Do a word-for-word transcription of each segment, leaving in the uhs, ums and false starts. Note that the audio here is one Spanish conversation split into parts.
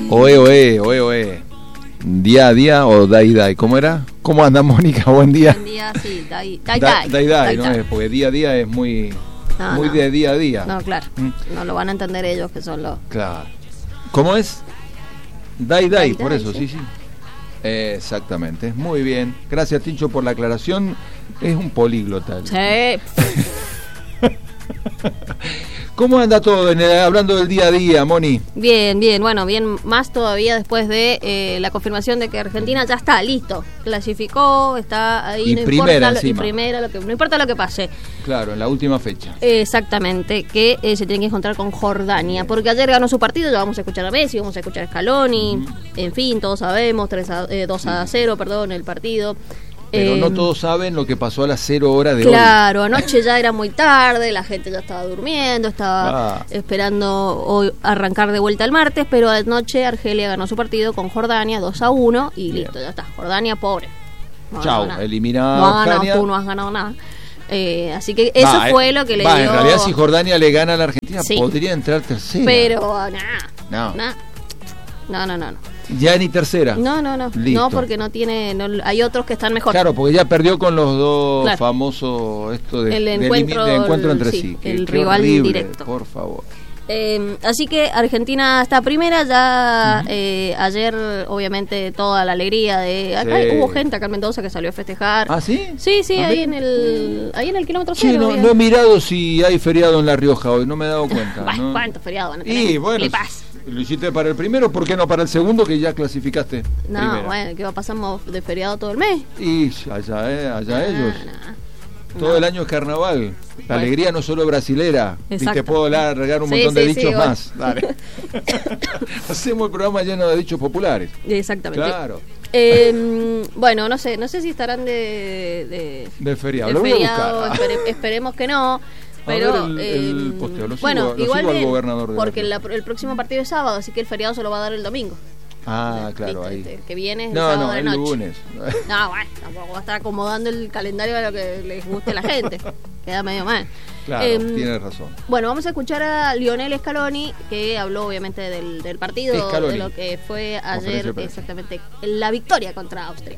Oe, oe, oe, oe. Día a día o dai dai. ¿Cómo era? ¿Cómo anda, Mónica? Buen día. Buen día, sí, dai dai. Dai dai, dai, ¿no? Porque día a día es muy, no, muy no. de día a día. No, claro. ¿Mm? No lo van a entender ellos que son los. Claro. ¿Cómo es? Dai dai, Dai, por dai, eso, sí, sí. sí. Exactamente. Muy bien. Gracias, Tincho, por la aclaración. Es un políglota. Sí. ¿Cómo anda todo en el, hablando del día a día, Moni? Bien, bien, bueno, bien más todavía después de eh, la confirmación de que Argentina ya está listo, clasificó, está ahí, y no primera importa lo, y encima. primera, lo que, no importa lo que pase. Claro, en la última fecha. Exactamente, que eh, se tiene que encontrar con Jordania, porque ayer ganó su partido, ya vamos a escuchar a Messi, vamos a escuchar a Scaloni, uh-huh. En fin, todos sabemos, tres a, eh, dos a cero, perdón, el partido. Pero eh, no todos saben lo que pasó a las cero horas de claro, hoy. Claro, anoche ya era muy tarde, la gente ya estaba durmiendo, estaba ah. esperando hoy arrancar de vuelta el martes, pero anoche Argelia ganó su partido con Jordania dos a uno y Bien. Listo, ya está. Jordania, pobre. No Chau, eliminada. No, no, tú no has ganado nada. Eh, así que eso va, fue eh, lo que le va, dio. En realidad, si Jordania le gana a la Argentina, sí. podría entrar tercera. Pero nada. No. Nah. No, no, no, no. Ya ni tercera. No, no, no. Listo. No, porque no tiene. No, hay otros que están mejor. Claro, porque ya perdió con los dos claro. famosos. Esto de, el encuentro, de, de encuentro entre sí, sí. El qué, rival qué horrible, directo. Por favor. Eh, así que Argentina está primera, ya uh-huh. eh, ayer obviamente toda la alegría de acá sí. hubo gente acá en Mendoza que salió a festejar. ¿Ah, sí? Sí, sí, ¿Ah, ahí en el ahí en el kilómetro cero. Sí, no, no he mirado si hay feriado en La Rioja hoy, no me he dado cuenta. Bueno, ¿no? ¿Cuántos feriados van a tener? Y bueno, lo hiciste para el primero, ¿por qué no para el segundo que ya clasificaste? No, primero? Bueno, que va pasamos de feriado todo el mes. Y allá, eh, allá no, ellos. No. Todo no. el año es carnaval. La bueno. alegría no solo brasilera. Exacto. Y te puedo largar un sí, montón sí, de dichos sí, más. Dale. Hacemos el programa lleno de dichos populares. Exactamente. Claro. Eh, bueno, no sé, no sé si estarán de de, de feriado. De lo voy feriado a buscar. Espere, esperemos que no. Pero el, eh, el posteo, lo sigo, bueno, lo igual sigo al bien, gobernador de porque la, el próximo partido es sábado, así que el feriado se lo va a dar el domingo. Ah, claro, ¿viste? ahí. Este, que viene es el no, sábado no, de el noche. lunes. No, bueno, tampoco va a estar acomodando el calendario a lo que les guste a la gente. Queda medio mal. Claro, eh, tienes razón. Bueno, vamos a escuchar a Lionel Scaloni, que habló obviamente del, del partido, Scaloni. de lo que fue ayer, exactamente, la victoria contra Austria.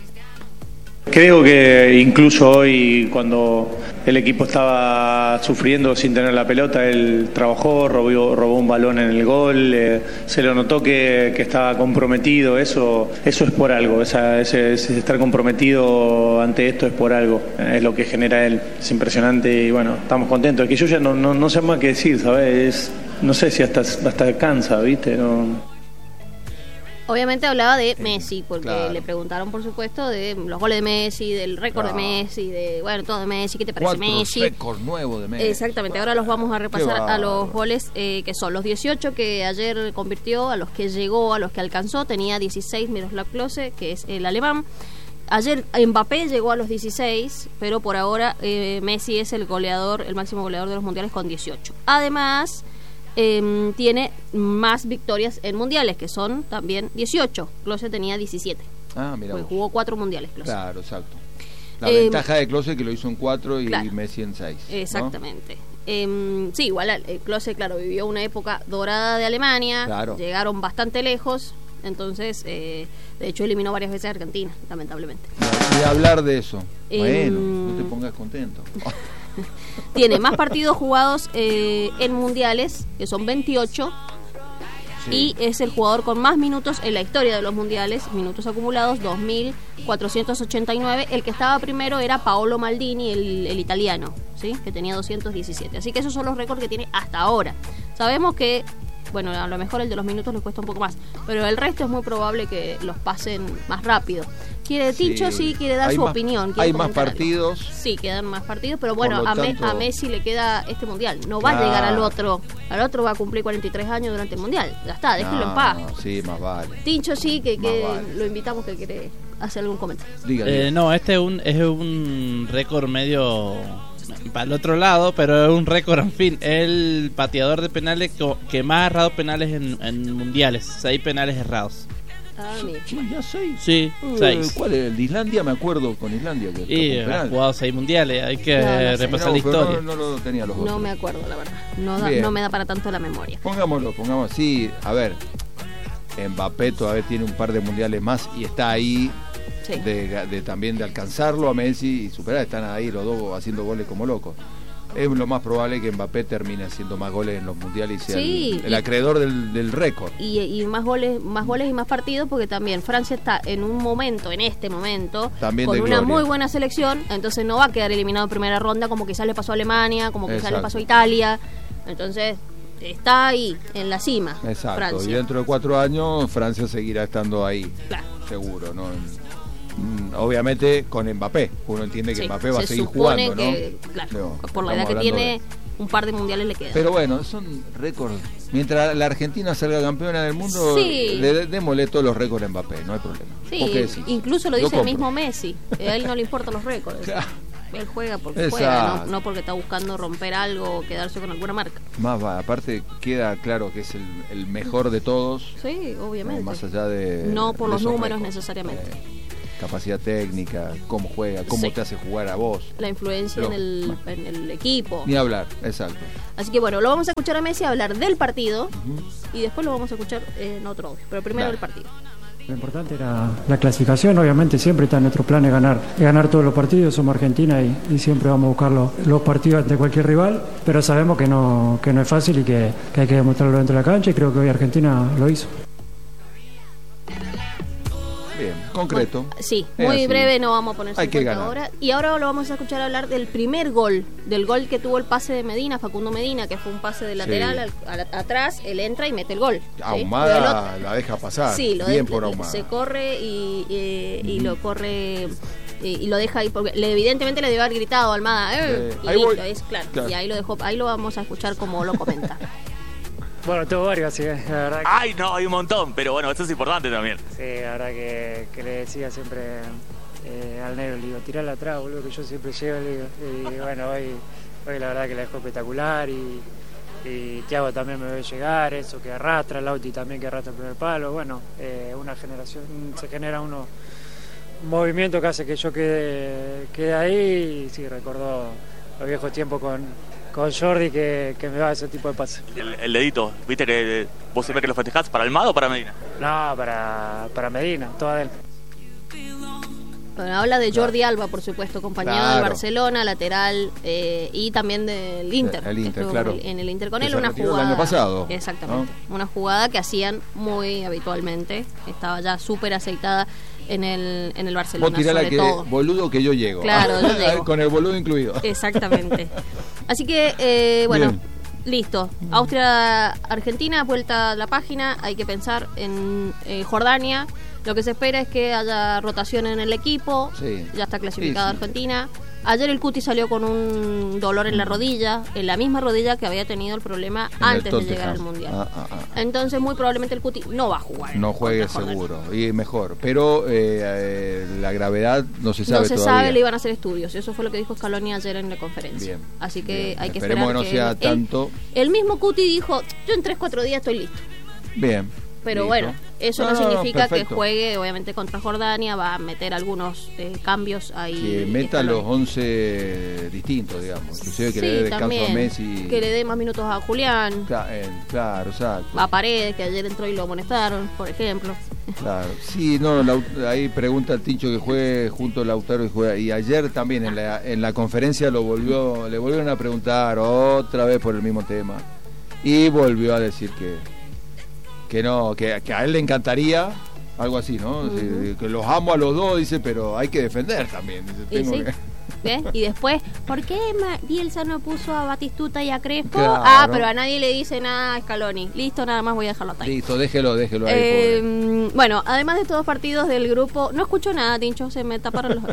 Creo que incluso hoy, cuando el equipo estaba sufriendo sin tener la pelota, él trabajó, robó, robó un balón en el gol, eh, se lo notó que, que estaba comprometido, eso eso es por algo, esa, ese, ese estar comprometido ante esto es por algo, es lo que genera él, es impresionante y bueno, estamos contentos, es que yo ya no, no, no sé más qué decir, ¿sabes? Es, no sé si hasta, hasta cansa, ¿viste? No... Obviamente hablaba de Messi, porque claro. le preguntaron, por supuesto, de los goles de Messi, del récord claro. de Messi, de bueno, todo de Messi, ¿qué te parece Cuatro Messi? récord nuevo de Messi. Exactamente, ahora los vamos a repasar a los goles eh, que son los dieciocho que ayer convirtió, a los que llegó, a los que alcanzó, tenía dieciséis Miroslav Klose, que es el alemán. Ayer Mbappé llegó a los dieciséis, pero por ahora eh, Messi es el goleador, el máximo goleador de los mundiales con dieciocho. Además... Eh, tiene más victorias en mundiales, que son también dieciocho. Klose tenía diecisiete. Ah, mira. Pues jugó cuatro mundiales, Klose. Claro, exacto. La eh, ventaja de Klose es que lo hizo en cuatro y claro, Messi en seis. Exactamente. ¿No? Eh, sí, igual eh, Klose, claro, vivió una época dorada de Alemania. Claro. Llegaron bastante lejos. Entonces, eh, de hecho, eliminó varias veces a Argentina, lamentablemente. Y hablar de eso. Eh, bueno, no te pongas contento. Tiene más partidos jugados eh, en mundiales, que son veintiocho, sí. Y es el jugador con más minutos en la historia de los mundiales, minutos acumulados, dos mil cuatrocientos ochenta y nueve. El que estaba primero era Paolo Maldini, el, el italiano, ¿sí? Que tenía doscientos diecisiete. Así que esos son los récords que tiene hasta ahora. Sabemos que, bueno, a lo mejor el de los minutos les cuesta un poco más, pero el resto es muy probable que los pasen más rápido. Quiere Tincho, sí, sí quiere dar su más, opinión. Hay más partidos. Algo. Sí, quedan más partidos, pero bueno, a, tanto... Me, a Messi le queda este mundial. No va claro. a llegar al otro. Al otro va a cumplir cuarenta y tres años durante el mundial. Ya está, déjenlo no, en paz. No, sí, más vale. Tincho, sí, que, que vale. Lo invitamos que quiere hacer algún comentario. Diga, eh, diga. No, este es un, es un récord medio para el otro lado, pero es un récord, en fin, el pateador de penales que, que más ha errado penales en, en mundiales, seis penales errados. Ah, sí, ya seis. Sí, uh, seis. ¿Cuál es? El de Islandia, me acuerdo con Islandia. Que y ha jugado seis mundiales, hay que no, no repasar no, la historia. No, no lo tenía los otros. No me acuerdo, la verdad. No, da, no me da para tanto la memoria. Pongámoslo, pongamos así. A ver, Mbappé todavía tiene un par de mundiales más y está ahí Sí. de, de también de alcanzarlo a Messi y superar. Están ahí los dos haciendo goles como locos. Es lo más probable que Mbappé termine haciendo más goles en los mundiales y sea Sí, el, el y- acreedor del, del récord. Y, y más goles más goles y más partidos, porque también Francia está en un momento, en este momento, También con de una gloria. muy buena selección, entonces no va a quedar eliminado en primera ronda como quizás le pasó a Alemania, como quizás le Exacto. pasó a Italia. Entonces está ahí, en la cima, Exacto. Francia. Y dentro de cuatro años Francia seguirá estando ahí, Claro. seguro, ¿no? Mm, Obviamente con Mbappé. Uno entiende que Sí, Mbappé va a se seguir supone jugando, que, ¿no? claro, Pero por la edad estamos que hablando tiene, de- un par de mundiales le quedan. Pero bueno, son récords. Mientras la Argentina salga campeona del mundo, Sí. le démosle todos los récords a Mbappé, no hay problema. ¿Vos qué Sí, decís? incluso lo Yo dice el compro. mismo Messi. A él no le importan los récords. Claro. Él juega porque Exacto. juega, no, no porque está buscando romper algo o quedarse con alguna marca. Más va, aparte queda claro que es el, el mejor de todos, Sí, ¿no? obviamente. Más allá de... No por de los esos números récords. necesariamente. Eh, capacidad técnica, cómo juega, cómo Sí. te hace jugar a vos. La influencia No. en, el, en el equipo. Ni hablar, exacto. Así que bueno, lo vamos a escuchar a Messi hablar del partido Ujú. y después lo vamos a escuchar en otro audio. Pero primero Dale. el partido. Lo importante era la clasificación, obviamente siempre está en nuestro plan de ganar, de ganar todos los partidos, somos Argentina y, y siempre vamos a buscar los, los partidos ante cualquier rival, pero sabemos que no, que no es fácil y que, que hay que demostrarlo dentro de la cancha y creo que hoy Argentina lo hizo. Bien, concreto. Bueno, sí, Es muy así. breve, no vamos a poner Hay que cincuenta ganar. ahora. Y ahora lo vamos a escuchar hablar del primer gol, del gol que tuvo el pase de Medina, Facundo Medina, que fue un pase de lateral al- al- atrás, él entra y mete el gol. ¿sí? Ahumada Pero la deja pasar. Sí, lo bien de- por Ahumada. se corre y, y, y lo corre y, y lo deja ahí porque le, evidentemente le debe haber gritado a Almada, "Eh", Eh, y ahí listo, voy. es claro, Claro. y ahí lo dejó, ahí lo vamos a escuchar como lo comenta. Bueno, tengo varios, así que la verdad Ay, no, hay un montón, pero bueno, eso es importante también. Sí, la verdad que, que le decía siempre eh, al negro, le digo, tirala atrás, boludo, que yo siempre llego, le digo. Y bueno, hoy, hoy la verdad que la dejó espectacular y, y Thiago también me ve llegar, eso que arrastra, Lauti también que arrastra el primer palo. Bueno, eh, una generación, se genera uno, un movimiento que hace que yo quede, quede ahí y sí, recordó los viejos tiempos con, con Jordi que, que me va ese tipo de pases. El, el dedito, viste que vos siempre que lo festejás, ¿para Almada o para Medina? No, para, para Medina, toda él. Bueno, habla de Jordi Alba, por supuesto, compañero del Claro. Barcelona, lateral eh, y también del Inter. El Inter, Estuvo claro. En el Inter con Que él, se una retiró el jugada. año pasado, Exactamente. Una jugada que hacían muy habitualmente. Estaba ya súper aceitada en el, en el Vos Barcelona, tirala sobre que todo. boludo que yo llego. Claro, yo llego. Con el boludo incluido. Exactamente. Así que, eh, bueno, Bien. listo. Austria-Argentina, vuelta a la página. Hay que pensar en eh, Jordania. Lo que se espera es que haya rotación en el equipo. Sí. Ya está clasificada Sí, sí. Argentina. Ayer el Cuti salió con un dolor en la rodilla, en la misma rodilla que había tenido el problema En el antes de llegar al Tottenham. Mundial. Ah, ah, ah. Entonces, muy probablemente el Cuti no va a jugar. No juegue contra Jordania. seguro y mejor, pero eh, eh, la gravedad no se sabe No se todavía. sabe, le iban a hacer estudios. Eso fue lo que dijo Scaloni ayer en la conferencia. Bien, Así que bien. hay que Esperemos esperar que no sea él- tanto. El mismo Cuti dijo, yo en tres cuatro días estoy listo. Bien. Pero listo. bueno, eso no, No, no, no, significa que perfecto. juegue obviamente contra Jordania, va a meter algunos eh, cambios ahí. Que meta Scaloni. los once distintos, digamos. Inclusive que Sí, le dé descanso también, a Messi. que le dé más minutos a Julián, Cla- eh, Claro, exacto. a Paredes, que ayer entró y lo amonestaron, por ejemplo. Claro. Sí, no, Lau- ahí pregunta el Tincho que juegue junto a Lautaro y juega. Y ayer también en la, en la conferencia lo volvió, le volvieron a preguntar otra vez por el mismo tema. Y volvió a decir que, que no, que, que a él le encantaría, algo así, ¿no? Ujú. Sí, que los amo a los dos, dice, pero hay que defender también. Dice, Y tengo sí. que- ¿Ves? Y después, ¿por qué Ma- Bielsa no puso a Batistuta y a Crespo? Claro. Ah, pero a nadie le dice nada a Scaloni. Listo, nada más voy a dejarlo hasta ahí. Listo, déjelo, déjelo ahí. Eh, pobre. bueno, además de todos partidos del grupo, no escucho nada, Tincho, se me taparon los oídos.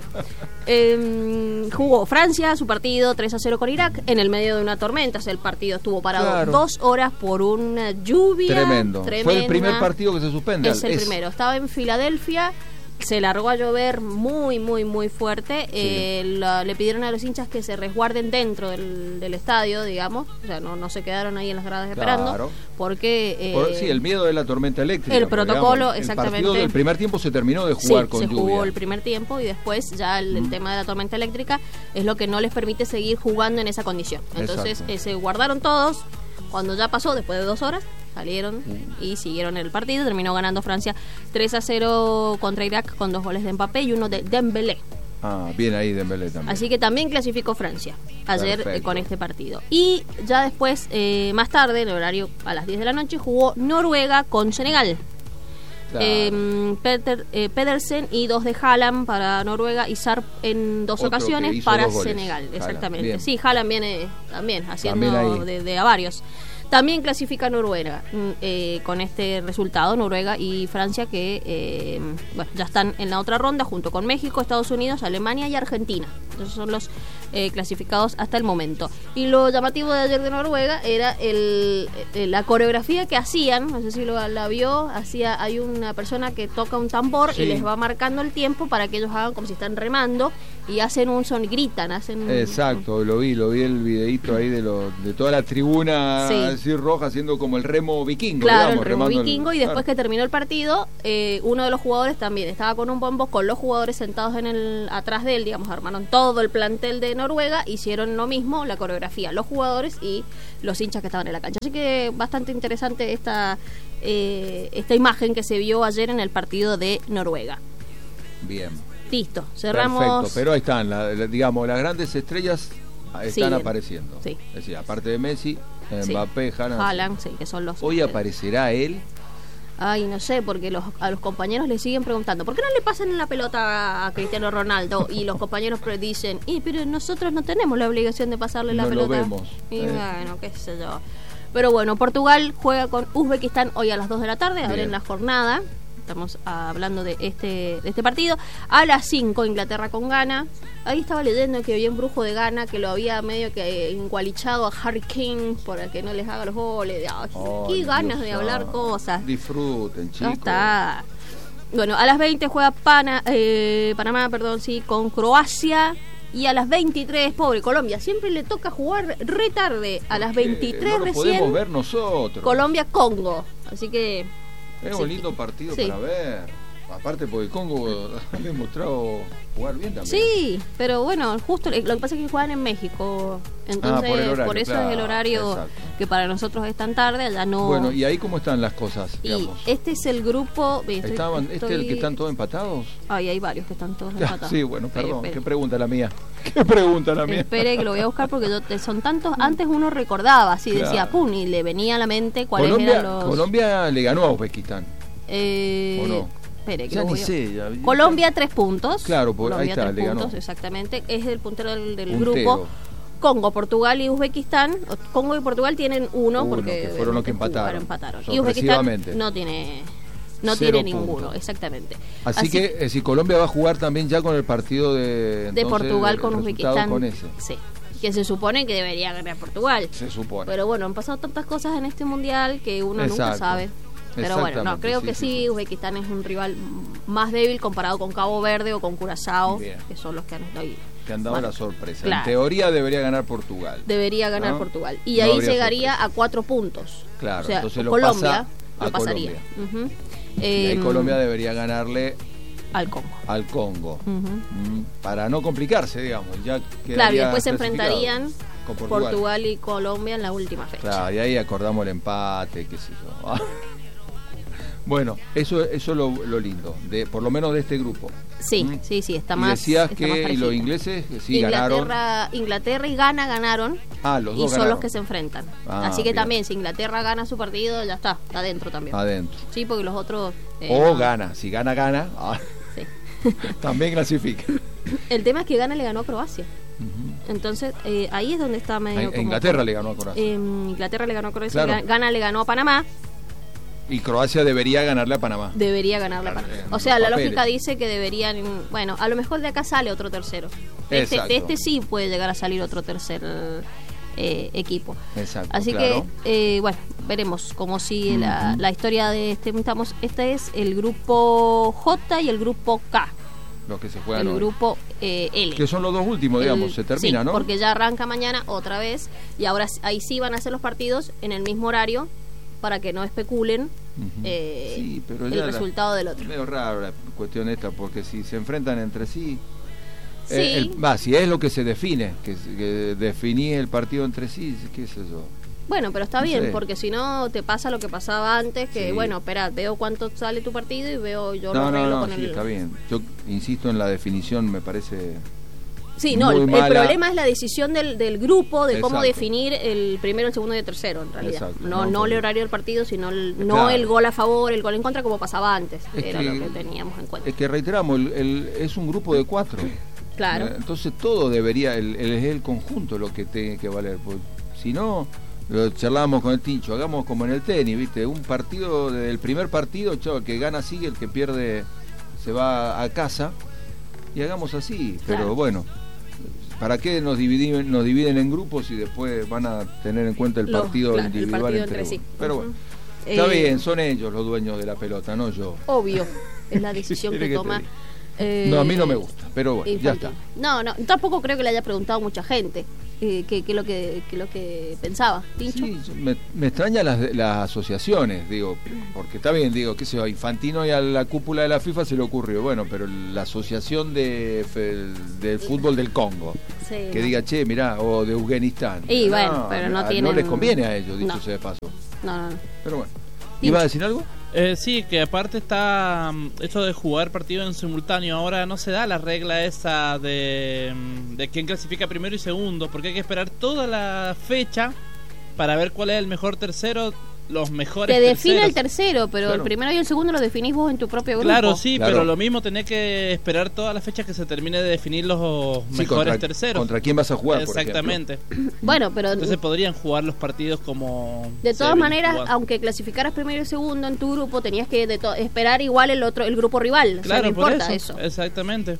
Eh, jugó Francia su partido tres a cero con Irak en el medio de una tormenta. O sea, el partido estuvo parado Claro. dos horas por una lluvia Tremendo. Fue el tremenda. primer partido que se suspende. Es el primero. Estaba en Filadelfia. Se largó a llover muy, muy, muy fuerte. Eh, la- le pidieron a los hinchas que se resguarden dentro del, del estadio, digamos. O sea, no, no se quedaron ahí en las gradas esperando. Claro. Porque. eh, Por- sí, el miedo de la tormenta eléctrica. el porque, protocolo, digamos, exactamente. El partido del primer tiempo se terminó de jugar sí, con se lluvia. jugó el primer tiempo y después ya el, el tema de la tormenta eléctrica es lo que no les permite seguir jugando en esa condición. Entonces Exacto. eh, se guardaron todos cuando ya pasó, después de dos horas, salieron y siguieron el partido. Terminó ganando Francia tres a cero contra Irak con dos goles de Mbappé y uno de Dembélé. Ah, bien ahí Dembélé también. Así que también clasificó Francia ayer eh, Perfecto. con este partido. Y ya después, eh, más tarde, en el horario a las diez de la noche, jugó Noruega con Senegal. Claro. Eh, Peter, eh, Pedersen y dos de Haaland para Noruega y Sarp en dos Otro que ocasiones hizo para dos goles. Senegal. Haaland, Exactamente. bien. Sí, Haaland viene también haciendo También ahí. de, de a varios. También clasifica Noruega mm, eh, con este resultado, Noruega y Francia, que eh, bueno, ya están en la otra ronda junto con México, Estados Unidos, Alemania y Argentina. Esos son los eh, clasificados hasta el momento. Y lo llamativo de ayer de Noruega era el, eh, la coreografía que hacían, no sé si lo, la vio, hacía, hay una persona que toca un tambor Sí. y les va marcando el tiempo para que ellos hagan como si están remando y hacen un son, gritan, hacen un- Exacto, lo vi, lo vi el videíto ahí de lo, de toda la tribuna Sí. así roja haciendo como el remo vikingo. Claro, digamos, el remo remando el- vikingo. Y después claro. que terminó el partido, eh, uno de los jugadores también estaba con un bombo, con los jugadores sentados en el atrás de él, digamos, armaron todo el plantel de Noruega, hicieron lo mismo, la coreografía, los jugadores y los hinchas que estaban en la cancha. Así que bastante interesante esta, eh, esta imagen que se vio ayer en el partido de Noruega. Bien. Listo, cerramos. Perfecto, pero ahí están, la- la- digamos, las grandes estrellas están Siguen. apareciendo. Sí. Es decir, aparte de Messi, Sí. Mbappé, Haaland. Haaland, sí, que son los... Hoy aparecerá él. Ay, no sé, porque los, a los compañeros le siguen preguntando, ¿por qué no le pasan la pelota a Cristiano Ronaldo? Y los compañeros pre- dicen, y pero nosotros no tenemos la obligación de pasarle la No lo pelota. vemos. Y Eh. bueno, qué sé yo. Pero bueno, Portugal juega con Uzbekistán hoy a las dos de la tarde, abren Bien. la jornada. Estamos ah, hablando de este de este partido. A las cinco, Inglaterra con Ghana. Ahí estaba leyendo que había un brujo de Ghana que lo había medio que engualichado a Harry Kane para que no les haga los goles. Ay, qué Ay, ganas Dios de hablar santo. cosas. Disfruten, Ya chicos. está. Bueno, a las veinte juega Pana, eh, Panamá, perdón, sí, con Croacia. Y a las veintitrés, pobre Colombia, siempre le toca jugar re tarde. A las veintitrés no lo recién, podemos ver nosotros. Colombia-Congo. Así que... Es sí. un lindo partido Sí. para ver. Aparte porque el Congo ha demostrado jugar bien también. Sí, pero bueno, justo lo que pasa es que juegan en México. Entonces, Ah, por el horario, eso claro, es el horario exacto. que para nosotros es tan tarde, allá no... Bueno, ¿y ahí cómo están las cosas? Y Digamos? este es el grupo... estoy- ¿Estaban, ¿Este es el estoy- que están todos empatados? Ay, hay varios que están todos empatados. Sí, bueno, Espere, perdón. espere. ¿Qué pregunta la mía? ¿Qué pregunta la mía? Espere que lo voy a buscar porque yo te- son tantos. Antes uno recordaba, así Claro. decía pum, y le venía a la mente cuáles Colombia, eran los. Colombia le ganó a Uzbekistán. Eh, ¿O no? Espere, que Ya lo ni voy a- sé. ya- Colombia tres puntos. Claro, por- ahí Colombia está, tres le ganó. puntos, exactamente. Es el puntero del, del Puntero. grupo. Congo, Portugal y Uzbekistán. Congo y Portugal tienen uno, Uno, porque que fueron los que obviamente empataron. jugaron, empataron. Y Uzbekistán Sorpresivamente. no tiene no Cero tiene ninguno, puntos. exactamente. Así, que eh, si Colombia va a jugar también ya con el partido de, de entonces, Portugal el con resultado Uzbekistán. con ese. Sí. Que se supone que debería ganar Portugal. Se supone. Pero bueno, han pasado tantas cosas en este mundial que uno nunca Exacto. sabe. Pero bueno, no, Exactamente, creo sí, que sí, sí, sí. Uzbekistán es un rival más débil comparado con Cabo Verde o con Curazao, Bien. que son los que han estado ahí. Que han dado Bueno, la sorpresa. claro. En teoría debería ganar Portugal. Debería ganar ¿No? Portugal. Y No ahí habría llegaría sorpresa. a cuatro puntos. Claro, o sea, entonces lo Colombia pasa a lo pasaría. Colombia. Ujú. Y ahí Em, Colombia debería ganarle al Congo. al Congo. Ujú. Mm, Para no complicarse, digamos. Ya Claro, y quedaría después se clasificado enfrentarían con Portugal. y Colombia en la última fecha. Claro, y ahí acordamos el empate, qué sé yo. Bueno, eso, eso es lo, lo lindo, de, por lo menos de este grupo. Sí, Mm. sí, sí, está Y más. decías está que más y parejito. los ingleses que sí ganaron. Inglaterra, Inglaterra y Ghana ganaron. Ah, los y dos son ganaron. los que se enfrentan. Ah, Así que bien. también, si Inglaterra gana su partido, ya está, está adentro también. Adentro. Sí, porque los otros. eh, O no. gana, si gana, gana. Ah, Sí. también clasifica. El tema es que Ghana le ganó a Croacia. Ujú. Entonces, eh, ahí es donde está medio. A- como- Inglaterra le ganó a Croacia. Eh, Inglaterra le ganó a Croacia. Claro. Ghana le ganó a Panamá. Y Croacia debería ganarle a Panamá. Debería ganarle a Claro, Panamá. en O sea, los la papeles. lógica dice que deberían. Bueno, a lo mejor de acá sale otro tercero. De este, Exacto. de este sí puede llegar a salir otro tercer eh, equipo. Exacto. Así claro. que, eh, bueno, veremos cómo sigue la, la historia de este. Estamos, este es el grupo J y el grupo K. Los que se juegan El hoy. grupo eh, L. Que son los dos últimos, digamos, El- se termina, sí, ¿no? porque ya arranca mañana otra vez y ahora s- ahí sí van a hacer los partidos en el mismo horario para que no especulen Ujú. eh, Sí, pero el ya la- resultado del otro. medio raro la cuestión esta, porque si se enfrentan entre sí. Sí. eh, el- va, si es lo que se define, que, se- que definís el partido entre sí, qué sé yo. Bueno, pero está No bien, sé. porque si no te pasa lo que pasaba antes, que Sí. bueno, espera, veo cuánto sale tu partido y veo yo lo No, no, arreglo no, con sí, el... está bien. Yo insisto en la definición, me parece... Sí, no, muy el, el mala. problema es la decisión del, del grupo de cómo Exacto. definir el primero, el segundo y el tercero, en realidad. Exacto, no, no, no el porque- horario del partido, sino el, no Claro. el gol a favor, el gol en contra, como pasaba antes. Es Era que- lo que teníamos en cuenta. Es que reiteramos, el, el- es un grupo de cuatro. Claro. Eh, Entonces todo debería, el, el, es el conjunto lo que tiene que valer. Pues, si no, lo charlábamos con el Tincho, hagamos como en el tenis, ¿viste? Un partido, el primer partido, chao, el que gana sigue, el que pierde se va a casa. Y hagamos así. Pero Claro. bueno, ¿para qué nos dividen, nos dividen en grupos y después van a tener en cuenta el Los- partido claro, el individual partido entre, entre sí. uno? Pero bueno, Ujú. está Eh, bien, son ellos los dueños de la pelota, no yo. Obvio, es la decisión ¿Qué que quiere que te toma. diga? eh, No, a mí no me gusta, pero bueno, ya infantil. está. No, no, tampoco creo que le haya preguntado mucha gente eh, qué qué lo que qué lo que pensaba, Tincho. Sí, me, me extraña las, las asociaciones, digo, porque está bien, digo, qué sé yo, Infantino y a la cúpula de la FIFA se le ocurrió, bueno, pero la asociación de, fe- del fútbol del Congo, Sí, que no. diga, che, mirá, o de Afganistán. Y bueno, pero no a- tienen- No les conviene a ellos, dicho No. sea de paso. No, no, no. Pero bueno. Tincho. ¿Iba a decir algo? Eh, sí, que aparte está mm, esto de jugar partido en simultáneo. Ahora no se da la regla esa de, mm, de quién clasifica primero y segundo, porque hay que esperar toda la fecha para ver cuál es el mejor tercero, los mejores Te define terceros. el tercero, pero Claro. el primero y el segundo lo definís vos en tu propio grupo. Claro, sí, Claro. pero lo mismo tenés que esperar todas las fechas que se termine de definir los Sí, mejores contra, terceros. ¿Contra quién vas a jugar? por Exactamente. Bueno, pero Entonces podrían jugar los partidos como de se todas vienen maneras, jugando. aunque clasificaras primero y segundo en tu grupo, tenías que de to- esperar igual el otro, el grupo rival. O sea, Claro, no por importa eso. eso. Exactamente.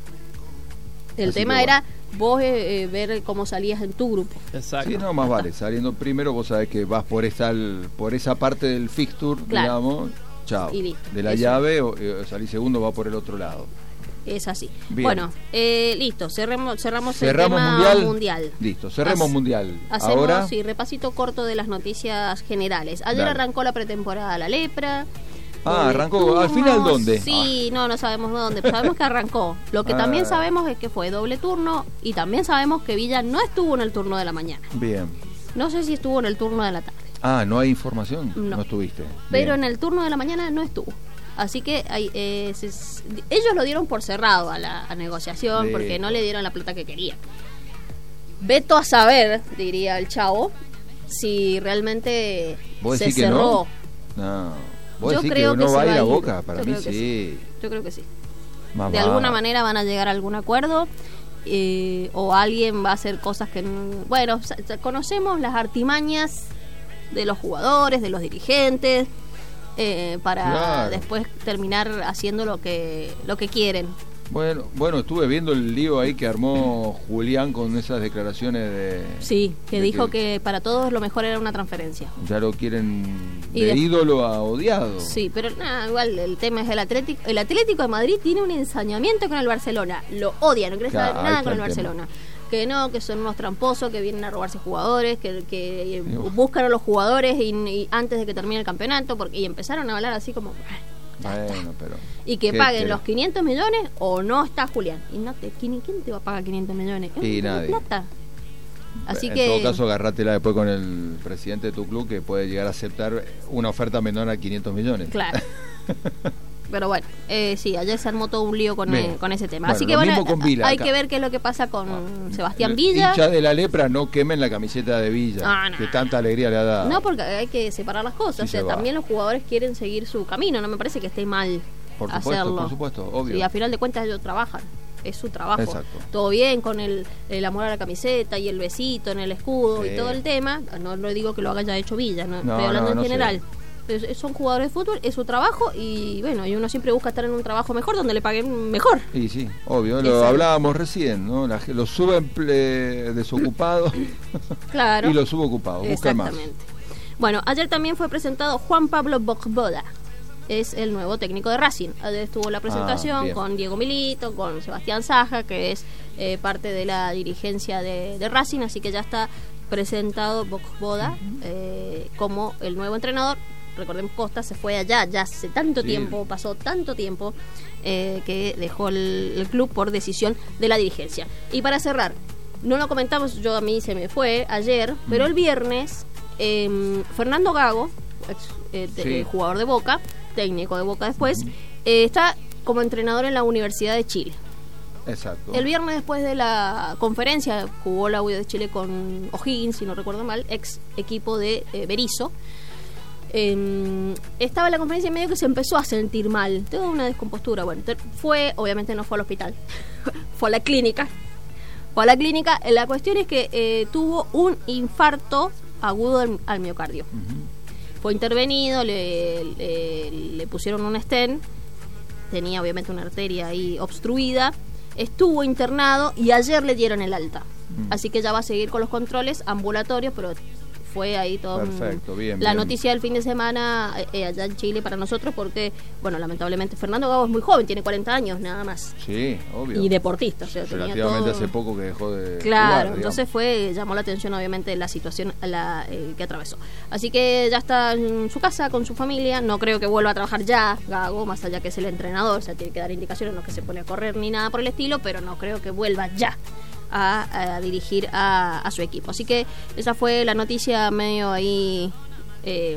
El Así tema que era vos eh, eh, ver cómo salías en tu grupo. Exacto. Sí, no, más vale, saliendo primero vos sabés que vas por esa, por esa parte del fixture, Claro. digamos, chao. Y listo. De la Eso. llave, o, eh, salís segundo, va por el otro lado. Es así. Bien. Bueno, eh, listo, cerremos, cerramos, Cerramos el tema mundial. mundial. Listo, cerremos Hace- mundial. Hacemos, Ahora, sí, repasito corto de las noticias generales. Ayer Dale. arrancó la pretemporada de la lepra. Ah, Doble arrancó. ¿Al turnos. final dónde? Sí, no, no sabemos dónde, pero sabemos que arrancó. Lo que Ah. también sabemos es que fue doble turno y también sabemos que Villa no estuvo en el turno de la mañana. bien. No sé si estuvo en el turno de la tarde, Ah, ¿no hay información? No. estuviste. pero Bien. en el turno de la mañana no estuvo. Así que hay, eh, se- ellos lo dieron por cerrado a la a negociación Listo. porque no le dieron la plata que querían. Veto a saber, diría el chavo, si realmente ¿Vos se decís que cerró. no? No. ¿Vos Yo decís creo que que no se va a ir a ir. Boca? Para Yo mí creo que sí. Yo creo que sí. Más De vale. alguna manera van a llegar a algún acuerdo eh, o alguien va a hacer cosas que... n- Bueno, sa- sa- conocemos las artimañas de los jugadores, de los dirigentes, eh, para Claro. después terminar haciendo lo que lo que quieren. Bueno, bueno, estuve viendo el lío ahí que armó Julián con esas declaraciones de... Sí, que de dijo que para todos lo mejor era una transferencia. Ya lo quieren Y de de- ídolo a odiado. Sí, pero nada, igual el tema es el Atlético. El Atlético de Madrid tiene un ensañamiento con el Barcelona. Lo odia, no quiere saber Claro, ahí nada está con el el tema. Barcelona. Que no, que son unos tramposos, que vienen a robarse jugadores, que, que eh, Uf. buscan a los jugadores y, y antes de que termine el campeonato, porque y empezaron a hablar así como... Bueno, pero... Y que ¿qué paguen querés? los quinientos millones o no está Julián. Y no te, ¿quién, quién te va a pagar quinientos millones? Es Y una nadie. plata. Así en que... todo caso, agarrátela después con el presidente de tu club que puede llegar a aceptar una oferta menor a quinientos millones. Claro. Pero bueno, eh, sí, ayer se armó todo un lío con, Bien. eh, con ese tema. Bueno, Así que lo bueno, mismo con Vila hay acá. que ver qué es lo que pasa con Sebastián El Villa. hincha de la lepra, no quemen la camiseta de Villa, Ah, no. que tanta alegría le ha dado. No, porque hay que separar las cosas. Sí, o sea, se va. también los jugadores quieren seguir su camino. No me parece que esté mal Por supuesto, hacerlo. por supuesto, obvio. Y a final de cuentas ellos trabajan. Es su trabajo. Exacto. Todo bien con el, el amor a la camiseta y el besito en el escudo Sí. y todo el tema. No, no digo que lo haya hecho Villa, no, No, estoy hablando no, en no sé. general. Es- son jugadores de fútbol, es su trabajo y bueno, y uno siempre busca estar en un trabajo mejor donde le paguen mejor. Y sí, obvio, lo Exacto. hablábamos recién, ¿no? La, los subemple- desocupados Claro. y los subocupados, buscan más. Exactamente. Bueno, ayer también fue presentado Juan Pablo Bocboda. Es el nuevo técnico de Racing. Ayer estuvo la presentación bien. con Diego Milito, con Sebastián Saja, que es eh, parte de la dirigencia de, de Racing, así que ya está presentado Bocboda eh, como el nuevo entrenador. Recordemos, Costa se fue allá ya hace tanto Sí. tiempo, pasó tanto tiempo eh, que dejó el, el club por decisión de la dirigencia. Y para cerrar, no lo comentamos, yo a mí se me fue ayer, pero el viernes eh, Fernando Gago, ex, eh, te, Sí. jugador de Boca, técnico de Boca después, eh, está como entrenador en la Universidad de Chile. Exacto. El viernes después de la conferencia jugó la U de Chile con O'Higgins, si no recuerdo mal, ex equipo de eh, Berizzo. Eh, estaba en la conferencia y medio que se empezó a sentir mal, tuvo una descompostura. Bueno, te- fue, obviamente no fue al hospital, fue a la clínica. Fue a la clínica. La cuestión es que eh, tuvo un infarto agudo al, al miocardio. Ujú. Fue intervenido, le, le, le pusieron un stent, tenía obviamente una arteria ahí obstruida, estuvo internado y ayer le dieron el alta. Mm. Así que ya va a seguir con los controles ambulatorios, pero fue ahí todo un- Perfecto, bien, la bien. noticia del fin de semana eh, allá en Chile para nosotros, porque, bueno, lamentablemente Fernando Gago es muy joven, tiene cuarenta años nada más, Sí, obvio. y deportista, o sea, tenía Relativamente todo- hace poco que dejó de Claro, jugar, digamos. entonces fue, llamó la atención obviamente la situación la, eh, que atravesó. Así que ya está en su casa con su familia, no creo que vuelva a trabajar ya Gago, más allá que es el entrenador, o sea, tiene que dar indicaciones, no que se pone a correr ni nada por el estilo, pero no creo que vuelva ya a, a dirigir a, a su equipo. Así que esa fue la noticia medio ahí... Eh,